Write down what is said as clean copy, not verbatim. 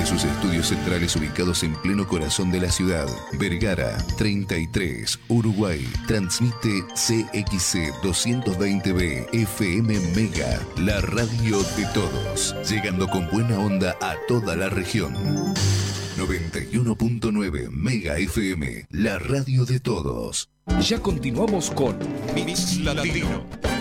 de sus estudios centrales ubicados en pleno corazón de la ciudad, Vergara 33, Uruguay, transmite CXC 220B FM Mega, la radio de todos, llegando con buena onda a toda la región. 91.9 Mega FM, la radio de todos. Ya continuamos con Mix Latino.